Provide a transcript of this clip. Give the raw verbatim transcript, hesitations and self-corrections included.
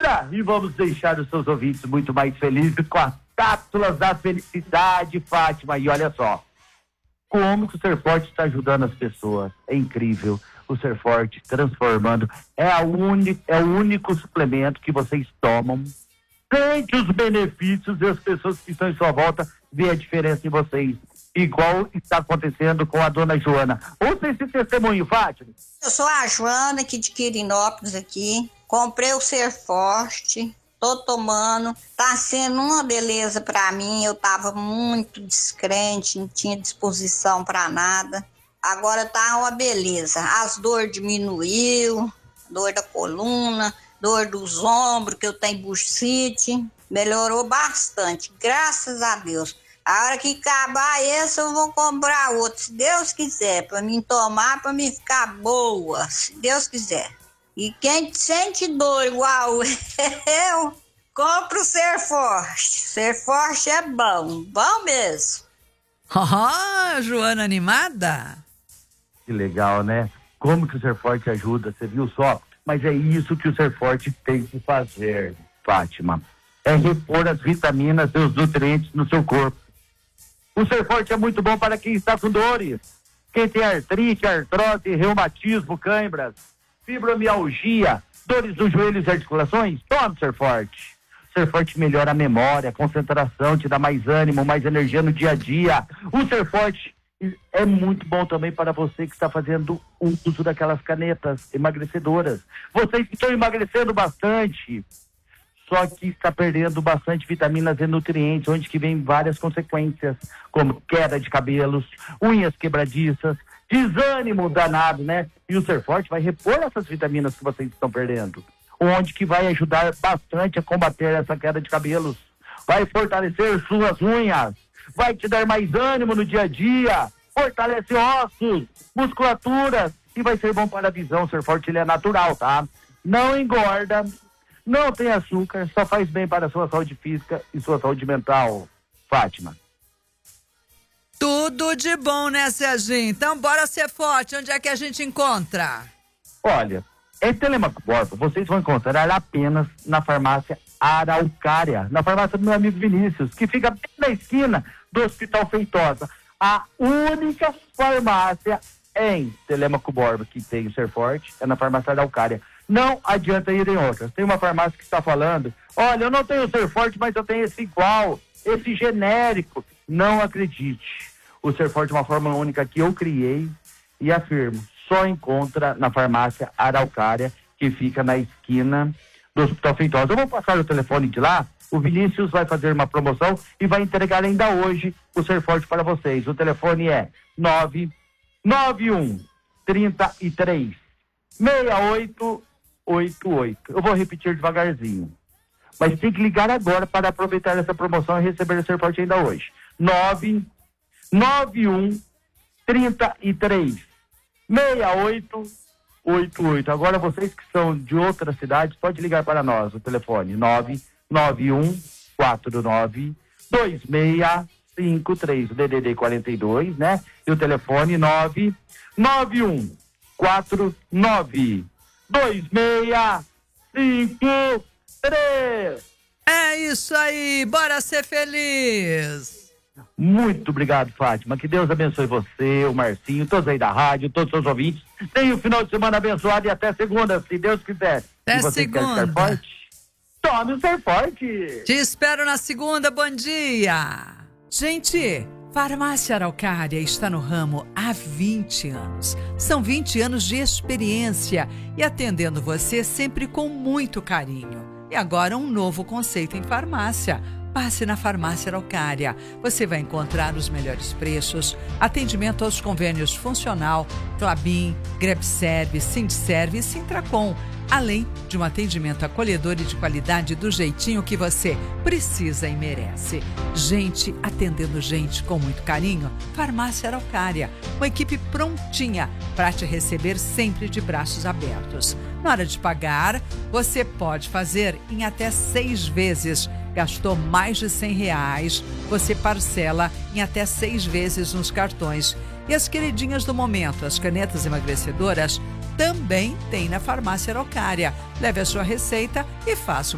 cultura e vamos deixar os seus ouvintes muito mais felizes com as cápsulas da felicidade, Fátima. E olha só, como que o Ser Forte está ajudando as pessoas. É incrível. O Ser Forte transformando. É, a uni, é o único suplemento que vocês tomam. Sente os benefícios e as pessoas que estão em sua volta vê a diferença em vocês. Igual está acontecendo com a dona Joana. Ouça esse testemunho, Fátima. Eu sou a Joana aqui de Quirinópolis aqui. Comprei o Ser Forte. Tô tomando, tá sendo uma beleza pra mim. Eu tava muito descrente, não tinha disposição pra nada. Agora tá uma beleza. As dores diminuiu, dor da coluna, dor dos ombros, que eu tenho bursite. Melhorou bastante, graças a Deus. A hora que acabar esse, eu vou comprar outro, se Deus quiser, pra mim tomar, pra mim ficar boa, se Deus quiser. E quem sente dor igual eu, compra o Ser Forte. Ser Forte é bom, bom mesmo. Oh, Joana animada? Que legal, né? Como que o Ser Forte ajuda, você viu só? Mas é isso que o Ser Forte tem que fazer, Fátima. É repor as vitaminas e os nutrientes no seu corpo. O Ser Forte é muito bom para quem está com dores. Quem tem artrite, artrose, reumatismo, câimbras, fibromialgia, dores nos joelhos e articulações, toma o Ser Forte. O Ser Forte melhora a memória, a concentração, te dá mais ânimo, mais energia no dia a dia. O Ser Forte é muito bom também para você que está fazendo o uso daquelas canetas emagrecedoras. Vocês que estão emagrecendo bastante, só que está perdendo bastante vitaminas e nutrientes, onde que vem várias consequências, como queda de cabelos, unhas quebradiças, desânimo danado, né? E o Ser Forte vai repor essas vitaminas que vocês estão perdendo, onde que vai ajudar bastante a combater essa queda de cabelos, vai fortalecer suas unhas, vai te dar mais ânimo no dia a dia, fortalece ossos, musculaturas e vai ser bom para a visão. O Ser Forte ele é natural, tá? Não engorda, não tem açúcar, só faz bem para a sua saúde física e sua saúde mental, Fátima. Tudo de bom, né, Serginho? Então bora ser forte. Onde é que a gente encontra? Olha, em Telemaco Borba, vocês vão encontrar apenas na farmácia Araucária, na farmácia do meu amigo Vinícius, que fica bem na esquina do Hospital Feitosa. A única farmácia em Telemaco Borba que tem o Ser Forte é na farmácia Araucária. Não adianta ir em outras. Tem uma farmácia que está falando, olha, eu não tenho o Ser Forte, mas eu tenho esse igual, esse genérico. Não acredite. O Ser Forte é uma fórmula única que eu criei e afirmo, só encontra na farmácia Araucária, que fica na esquina do Hospital Feitosa. Eu vou passar o telefone de lá, o Vinícius vai fazer uma promoção e vai entregar ainda hoje o Ser Forte para vocês. O telefone é nove nove um trinta e três sessenta e oito oitenta e oito. Eu vou repetir devagarzinho, mas tem que ligar agora para aproveitar essa promoção e receber o Ser Forte ainda hoje. nove nove um trinta e três sessenta e oito oitenta e oito. Agora vocês que são de outras cidades, pode ligar para nós, o telefone nove nove um quatro nove dois seis cinco três, o D D D quarenta e dois, né? E o telefone nove nove um quatro nove dois seis cinco três. É isso aí, bora ser feliz! Muito obrigado, Fátima. Que Deus abençoe você, o Marcinho, todos aí da rádio, todos os seus ouvintes. Tenha um final de semana abençoado e até segunda, se Deus quiser. Até e você segunda. Quer ser forte? Tome o Ser Forte. Te espero na segunda, bom dia. Gente, Farmácia Araucária está no ramo há vinte anos. São vinte anos de experiência e atendendo você sempre com muito carinho. E agora um novo conceito em farmácia. Passe na Farmácia Araucária. Você vai encontrar os melhores preços, atendimento aos convênios Funcional, Klabin, Grebserv, Sindserv e Sintracom, além de um atendimento acolhedor e de qualidade do jeitinho que você precisa e merece. Gente atendendo gente com muito carinho. Farmácia Araucária, uma equipe prontinha para te receber sempre de braços abertos. Na hora de pagar, você pode fazer em até seis vezes. Gastou mais de cem reais, você parcela em até seis vezes nos cartões. E as queridinhas do momento, as canetas emagrecedoras, também tem na Farmácia Araucária. Leve a sua receita e faça